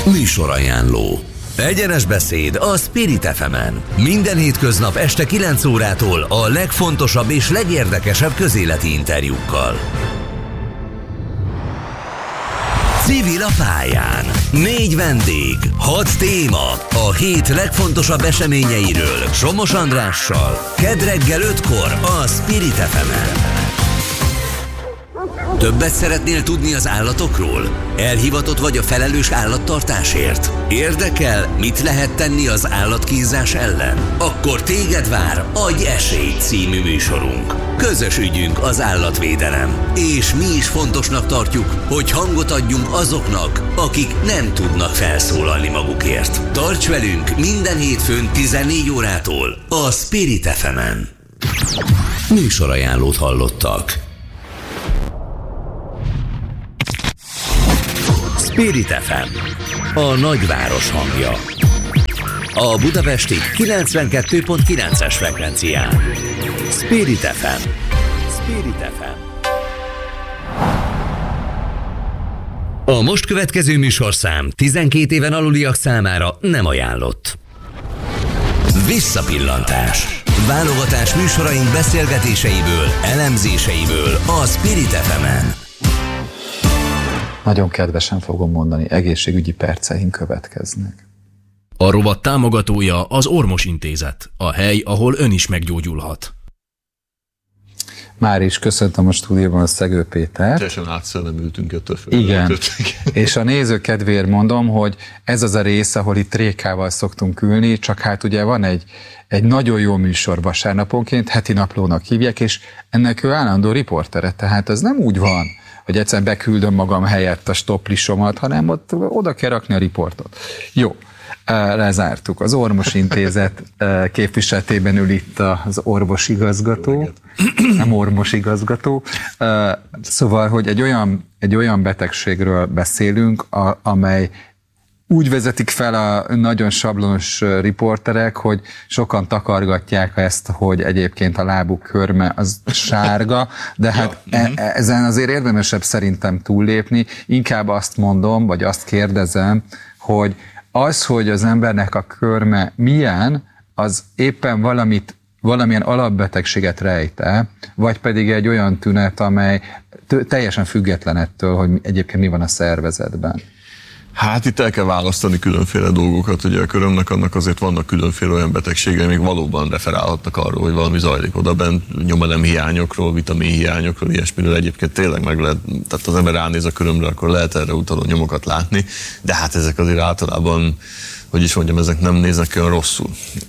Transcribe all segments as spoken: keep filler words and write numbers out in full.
Műsorajánló. Egyenes beszéd a Spirit ef emen. Minden hétköznap este kilenc órától a legfontosabb és legérdekesebb közéleti interjúkkal. Civil a pályán. Négy vendég, hat téma. A hét legfontosabb eseményeiről Somos Andrással. Kedd reggel ötkor a Spirit ef emen. Többet szeretnél tudni az állatokról? Elhivatott vagy a felelős állattartásért? Érdekel, mit lehet tenni az állatkínzás ellen? Akkor téged vár Adj esélyt című műsorunk. Közös ügyünk az állatvédelem. És mi is fontosnak tartjuk, hogy hangot adjunk azoknak, akik nem tudnak felszólalni magukért. Tarts velünk minden hétfőn tizennégy órától a Spirit ef emen. Műsorajánlót hallottak. Spirit ef em, a nagyváros hangja. A budapesti kilencvenkettő pont kilences frekvencián. Spirit ef em. Spirit ef em. A most következő műsorszám tizenkét éven aluliak számára nem ajánlott. Visszapillantás. Válogatás műsoraink beszélgetéseiből, elemzéseiből a Spirit ef emen. Nagyon kedvesen fogom mondani, egészségügyi perceink következnek. A rovat támogatója az Ormos Intézet, a hely, ahol ön is meggyógyulhat. Már is köszöntöm a stúdióban a Szegő Pétert. Teljesen átszellemültünk ettől föl. Igen, és a néző kedvéért mondom, hogy ez az a rész, ahol itt Rékával szoktunk ülni, csak hát ugye van egy, egy nagyon jó műsor vasárnaponként, heti naplónak hívják, és ennek ő állandó riportere, tehát ez nem úgy van, hogy egyszerűen beküldöm magam helyett a stoplisomat, hanem ott oda kell rakni a riportot. Jó, lezártuk. Az Ormos Intézet képviseletében ül itt az orvosigazgató, nem ormosigazgató. Szóval, hogy egy olyan, egy olyan betegségről beszélünk, a, amely úgy vezetik fel a nagyon sablonos riporterek, hogy sokan takargatják ezt, hogy egyébként a lábuk körme az sárga, de hát ja. e- ezen azért érdemesebb szerintem túllépni. Inkább azt mondom, vagy azt kérdezem, hogy az, hogy az embernek a körme milyen, az éppen valamit, valamilyen alapbetegséget rejt-e, vagy pedig egy olyan tünet, amely t- teljesen független ettől, hogy egyébként mi van a szervezetben. Hát itt el kell választani különféle dolgokat, ugye a körömnek annak azért vannak különféle olyan betegségei, még valóban referálhatnak arról, hogy valami zajlik odabent, nyomelem hiányokról, vitamin hiányokról, ilyesmiről egyébként tényleg meg lehet, tehát az ember ránéz a körömre, akkor lehet erre utaló nyomokat látni, de hát ezek azért általában, hogy is mondjam, ezek nem néznek olyan rosszul.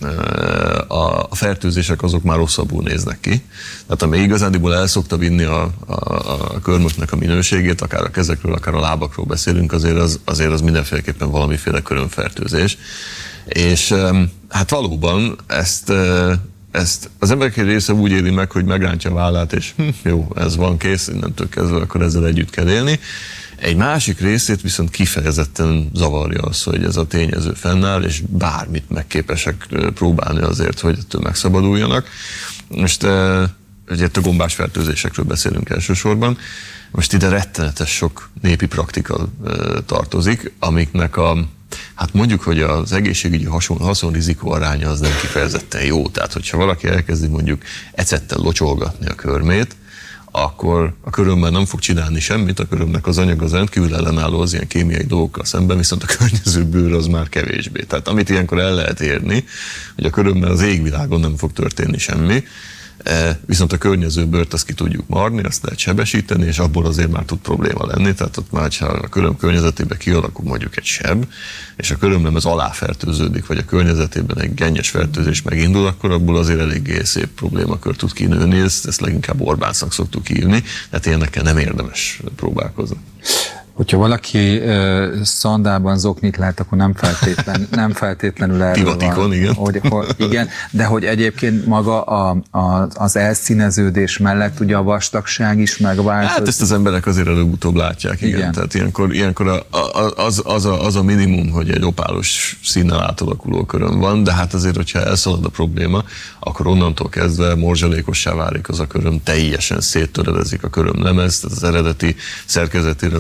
A fertőzések azok már rosszabbul néznek ki. Tehát ami igazándiból el szokta vinni a, a, a körmöknek a minőségét, akár a kezekről, akár a lábakról beszélünk, azért az, azért az mindenféleképpen valamiféle körömfertőzés. És hát valóban ezt, ezt az emberek egy része úgy éli meg, hogy megrántja a vállát, és hm, jó, ez van, kész, innentől kezdve akkor ezzel együtt kell élni. Egy másik részét viszont kifejezetten zavarja az, hogy ez a tényező fennáll, és bármit megképesek próbálni azért, hogy ettől megszabaduljanak. Most ugye itt a gombás fertőzésekről beszélünk elsősorban. Most ide rettenetes sok népi praktika tartozik, amiknek a, hát mondjuk, hogy az egészségügyi haszonrizikó aránya az nem kifejezetten jó. Tehát, hogyha valaki elkezdi mondjuk ecettel locsolgatni a körmét, akkor a körömmel nem fog csinálni semmit, a körömnek az anyag az rendkívül ellenálló az ilyen kémiai dolgokkal szemben, viszont a környező bőr az már kevésbé. Tehát amit ilyenkor el lehet érni, hogy a körömmel az égvilágon nem fog történni semmi, viszont a környező bőrt azt ki tudjuk marni, azt lehet sebesíteni, és abból azért már tud probléma lenni, tehát ott már, ha a köröm környezetében kialakul mondjuk egy seb, és a körömlem az aláfertőződik, vagy a környezetében egy gennyes fertőzés megindul, akkor abból azért eléggé szép problémakör tud kinőni, ezt, ezt leginkább Orbánsznak szoktuk hívni, tehát ilyenekkel nem érdemes próbálkozni. Hogyha valaki uh, szandában zoknit lát, akkor nem, feltétlen, nem feltétlenül erről Tivatikon, van. igen. Hogy, hogy, igen. De hogy egyébként maga a, a, az elszíneződés mellett ugye a vastagság is megváltozik. Hát ezt az emberek azért előbb-utóbb látják, igen. igen. Tehát ilyenkor, ilyenkor a, a, az, az, a, az a minimum, hogy egy opálos színnel átalakuló köröm van, de hát azért, hogyha elszalad a probléma, akkor onnantól kezdve morzsalékossá válik az a köröm, teljesen széttöredezik a körömlemez, tehát az eredeti szerkezetére, az eredeti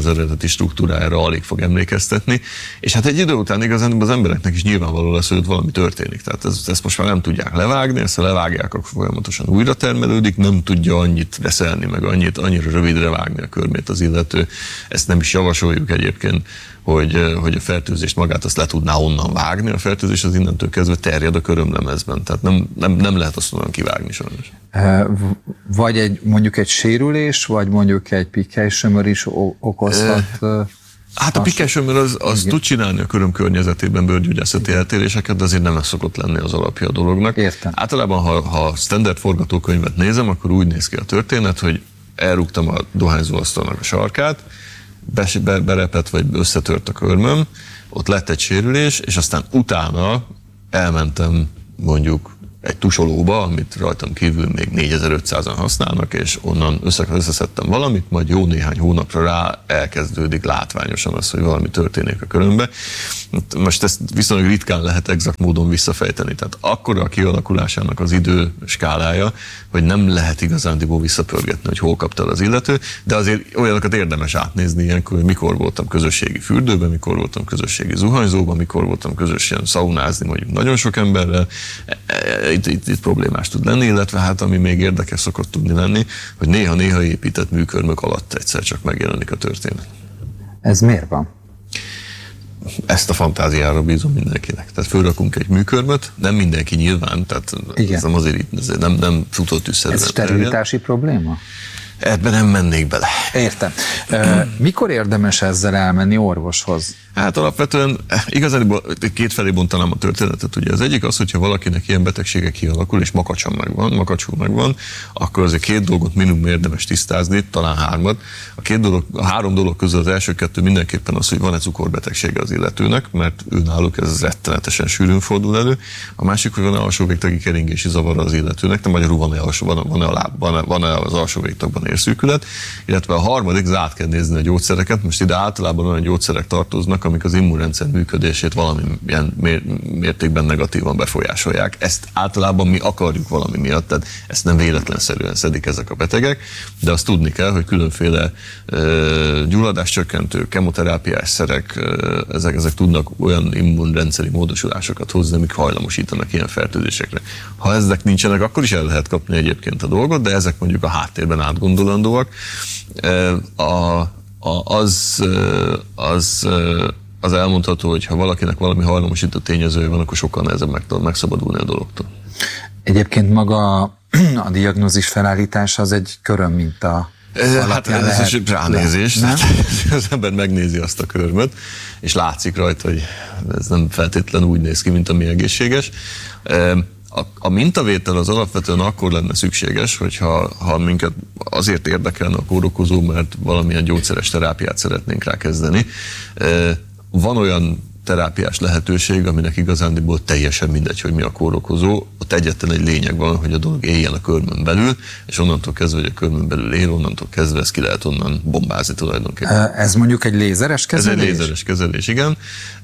szervezeti struktúrájára alig fog emlékeztetni, és hát egy idő után igazán az embereknek is nyilvánvaló lesz, hogy ott valami történik. Tehát ezt, ezt most már nem tudják levágni, ezt ha levágják, akkor folyamatosan újra termelődik, nem tudja annyit reszelni, meg annyit, annyira rövidre vágni a körmét az illető. Ezt nem is javasoljuk egyébként, hogy, hogy a fertőzést magát azt le tudná onnan vágni, a fertőzés az innentől kezdve terjed a körömlemezben, tehát nem, nem, nem lehet azt onnan kivágni sajnos. Vagy egy, mondjuk egy sérülés, vagy mondjuk egy pikkelysömör is okozhat? Hát a pikkelysömör az, az tud csinálni a köröm környezetében bőrgyógyászati eltéréseket, de azért nem ez szokott lenni az alapja a dolognak. Értem. Általában, ha, ha standard forgatókönyvet nézem, akkor úgy néz ki a történet, hogy elrúgtam a dohányzóasztalnak a sarkát, be, be, berepett vagy összetört a körmöm, ott lett egy sérülés, és aztán utána elmentem mondjuk egy tusolóba, amit rajtam kívül még négyezer-ötszázan használnak, és onnan összeszedtem valamit, majd jó néhány hónapra rá elkezdődik látványosan az, hogy valami történik a körömbe. Most ezt viszonylag ritkán lehet exakt módon visszafejteni, tehát akkora a kialakulásának az idő skálája, hogy nem lehet igazándiból visszapörgetni, hogy hol kapta el az illető, de azért olyanokat érdemes átnézni ilyenkor, hogy mikor voltam közösségi fürdőben, mikor voltam közösségi zuhanyzóban, mikor voltam közösen szaunázni mondjuk nagyon sok emberrel. Itt, itt, itt problémás tud lenni, illetve hát ami még érdekes szokott tudni lenni, hogy néha-néha épített műkörmök alatt egyszer csak megjelenik a történet. Ez miért van? Ezt a fantáziára bízom mindenkinek. Tehát fölrakunk egy műkörmöt, nem mindenki nyilván, tehát ez nem azért ez nem, nem futótűszerűen. Ez sterilitási probléma? Ebben nem mennék bele. Értem. Mikor érdemes ezzel elmenni orvoshoz? Hát alapvetően igazán kétfelé bontanám a történetet. Ugye az egyik az, hogyha valakinek ilyen betegsége kialakul, és makacsan megvan, makacsul megvan, akkor azért két dolgot minimum érdemes tisztázni, talán hármat. A, két dolog, a három dolog közül az első kettő mindenképpen az, hogy van-e cukorbetegsége az illetőnek, mert ő náluk ez rettenetesen sűrűn fordul elő. A másik, hogy van-e alsóvégtagi keringési zavara az illetőnek, de magyarul van-e, alsó, van-e, van-e, a láb, van-e, van-e az alsóvégtagban érszűkület. Illetve a harmadik, át kell nézni a gyógyszereket. Most ide általában olyan gyógyszerek tartoznak, amik az immunrendszer működését valamilyen mértékben negatívan befolyásolják. Ezt általában mi akarjuk valami miatt, tehát ezt nem véletlenszerűen szedik ezek a betegek, de azt tudni kell, hogy különféle uh, gyulladáscsökkentő, kemoterápiás szerek, uh, ezek, ezek tudnak olyan immunrendszeri módosulásokat hozni, amik hajlamosítanak ilyen fertőzésekre. Ha ezek nincsenek, akkor is el lehet kapni egyébként a dolgot, de ezek mondjuk a háttérben átgondolandóak. Uh, a, a, az, uh, az uh, az elmondható, hogy ha valakinek valami hajlamosító tényezője van, akkor sokkal nehezebb meg, megszabadulni a dologtól. Egyébként maga a diagnózis felállítása az egy körömminta. Hát ez is ránézés. Az ember megnézi azt a körmöt, és látszik rajta, hogy ez nem feltétlenül úgy néz ki, mint ami egészséges. A, a mintavétel az alapvetően akkor lenne szükséges, hogyha ha minket azért érdekelne a kórokozó, mert valamilyen gyógyszeres terápiát szeretnénk rá kezdeni. Van olyan terápiás lehetőség, aminek igazándiból teljesen mindegy, hogy mi a kórokozó. Ott egyetlen egy lényeg van, hogy a dolog éljen a körmön belül, és onnantól kezdve, hogy a körmön belül él, onnantól kezdve ezt ki lehet onnan bombázni tulajdonképpen. Ez mondjuk egy lézeres kezelés? Ez egy lézeres kezelés, igen.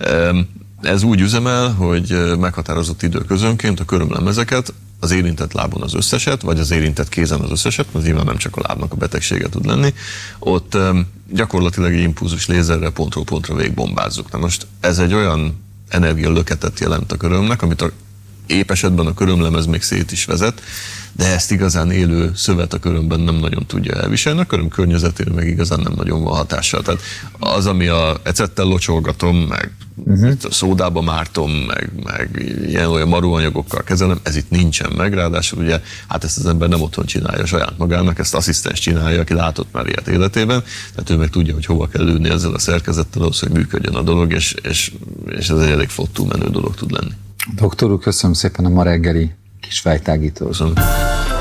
Ez úgy üzemel, hogy meghatározott időközönként a körömlemezeket, az érintett lábon az összeset, vagy az érintett kézen az összeset, mert nyilván nem csak a lábnak a betegsége tud lenni, ott gyakorlatilag egy impulzus lézerrel pontról pontra végigbombázzuk. Na most ez egy olyan energialöketet jelent a körömnek, amit a épp esetben a körömlemez még szét is vezet, de ezt igazán élő szövet a körömben nem nagyon tudja elviselni, a köröm környezetére meg igazán nem nagyon van hatással. Tehát az, ami a ecettel locsolgatom, meg uh-huh. szódába mártom, meg, meg ilyen olyan marúanyagokkal kezelem, ez itt nincsen meg, ráadásul ugye, hát ezt az ember nem otthon csinálja saját magának, ezt asszisztens csinálja, aki látott már ilyet életében, tehát ő meg tudja, hogy hova kell ülni ezzel a szerkezettel ahhoz, hogy működjön a dolog, és, és, és ez egy elég flottul menő dolog tud lenni. Doktor úr, köszönöm szépen a ma reggeli kis fejtágítót. Köszönöm.